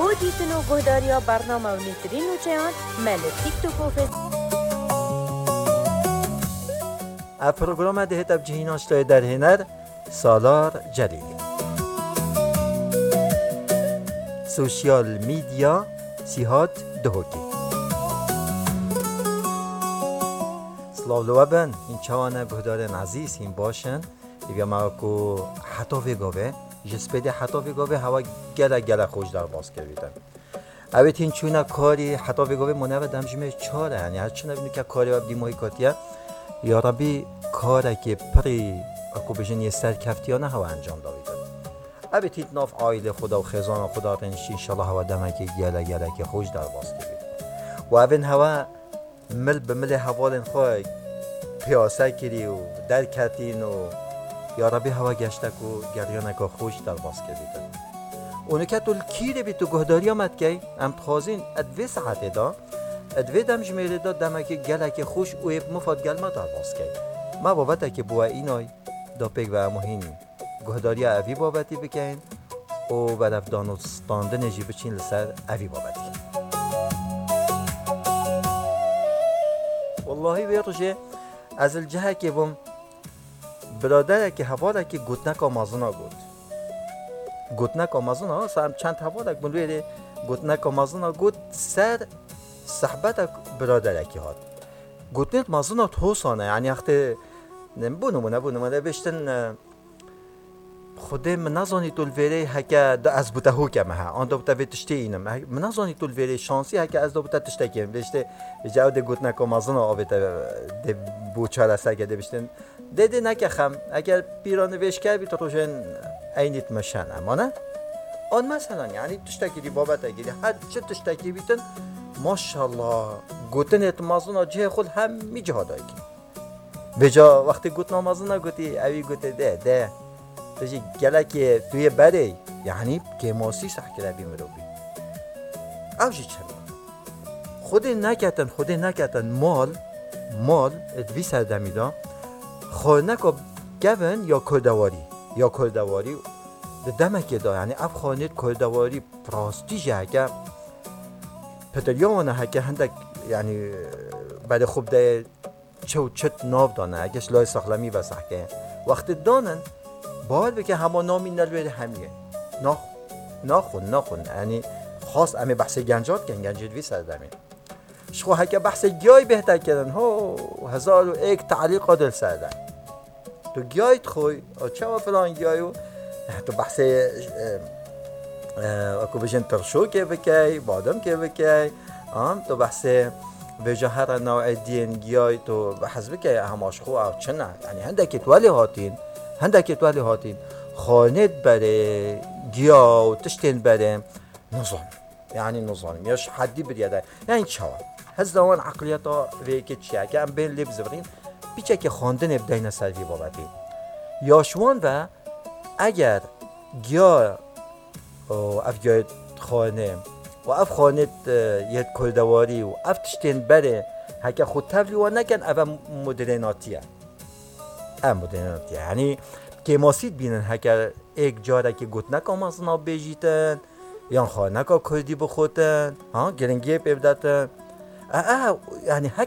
بو دیتن و گهداریا برنامه و نیترین و چیان مل تیک توک و فیس. ا پروگرام ده تب جهیناشتای در هنر سالار جلیلی سوشیال میدیا سیهات دهوکی سلاولو بن این چوانه گهدارن عزیز این باشن دیگه ما کو حتا وگاوه جسپده حتا وگاوه هوا گله خوش در باز کردن اوت این چونه کاری حتا وگاوه منو دمجمه چاره یعنی هر چونه بینو که کاری وابدی ماهی کاتیه یا ربی کاری که پری اکو بجن یه سرکفتیانه هوا انجام داویدن اوت این ناف عائله خدا و خزان خدا تنشی انشالله هوا دمه که گله که خوش در باز کردن و اوین هوا مل به مل حوالن خواه پیاسه کری و در کتین و یا ربی هوا گشتک و گریانک خوش در باز کردیدن اونو که تول کیره بی تو گهداری آمد که ام تخوازین ادوی ساعته دا ادوی دم جمیره دا دمک گلک خوش و ایب مفاد گل ما در باز که ما بابتا که بوا اینای دا پیک و اموهین گهداری اوی بابتی بکن و برف دانستانده نجی بچین لسر اوی بابتی والله ویرجه از الجهه که بم برادره که حواله که گوتنک آمازونا گوتنک آمازونا سام چند حواله که بلویره گوتنک آمازونا گوت سر صحبت برادره که هات گوتنک آمازونا توسانه یعنی وقتی بونمونه بشتن خودم من نزانی تول ویره هکه دا از بوته حکمه ها آن دا بوته ویتشتی اینم من نزانی تول ویره شانسی هکه از دا بوته تشته کیم بشته جاو ده گوتنک آمازونا آویته ده بوچاره سگه ده بشتن ده نکه خم اگر پیرانه ویش کرد بیتا روشن اینیت مشن اما نه آن مثلا یعنی تشتکی دی بابت اگری هر چه تشتکی بیتن ماشالله گوتن اتمازونا جه خود همی جه دایی که بجا وقتی گوتن آمازونا گوتی اوی گوته ده تجی گله که توی بره یعنی که ماسی سحکره بیم رو بی اوجی چلا خود نکتن مال ادوی سردمی دا خانه که گون یا کردواری دمکی دا یعنی اف خانه کردواری پراستیجه هکه پتریانه هکه هندک یعنی بعد خوب ده چت ناف دانه اگهش لای ساخلمی و سحکه وقتی دانن باید بکه همه نامی نلویده همیه ناخون یعنی خاص امی بحث گنجات کن گنجدوی سردمی شخو هکه بحث گیای بهتر کردن هو 1001 تعلیق دل سردن تو گیایت خوی چه و فلان گیایو تو بحث اکو بجن ترشو که بکی بادم که بکی تو بحث بجا هر نوع دین گیای تو بحث بکی هماش خو او چنه یعنی هندکی تولی هاتین خانت بره گیا و تشتین بره نظام یاش حدی بریده یعنی چوا هز دوان عقلیتا ویکی چیه که ام بین لیب زبرین بیچه که خواندن ابداین سروی بابتی یاشوان و اگر گیا اف گیا خانه و اف خانت یه کلدواری و اف تشتین بره هکه خود تبلی و نکن اف مدرناتیه یعنی که ماسید بینن هکر ایک جاره که گوتنک آمازنا بیجیتن یا خانه که کردی بخوتن گرنگی پیبدتن یعنی هک